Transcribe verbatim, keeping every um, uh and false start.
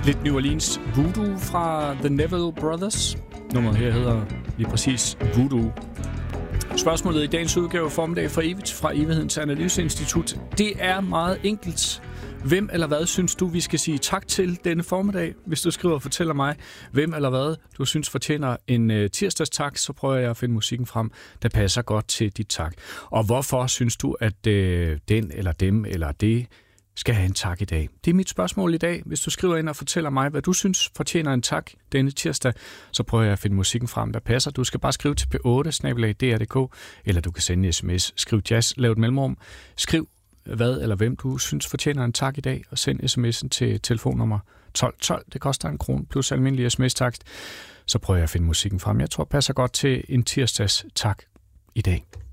Lidt New Orleans Voodoo fra The Neville Brothers. Nummeret her hedder lige præcis Voodoo. Spørgsmålet i dagens udgave formiddag for evigt fra Evighedens Analyseinstitut. Det er meget enkelt. Hvem eller hvad synes du, vi skal sige tak til denne formiddag? Hvis du skriver og fortæller mig, hvem eller hvad du synes fortjener en uh, tirsdagstak, så prøver jeg at finde musikken frem, der passer godt til dit tak. Og hvorfor synes du, at uh, den eller dem eller det skal have en tak i dag? Det er mit spørgsmål i dag. Hvis du skriver ind og fortæller mig, hvad du synes fortjener en tak denne tirsdag, så prøver jeg at finde musikken frem, der passer. Du skal bare skrive til p otte snabel-a d r punktum d k, eller du kan sende en sms. Skriv jazz, lav et mellemrum. Skriv hvad eller hvem du synes fortjener en tak i dag, og send sms'en til telefonnummer tolv tolv. Det koster en krone plus almindelig sms-takst. Så prøver jeg at finde musikken frem. Jeg tror, det passer godt til en tirsdags tak i dag.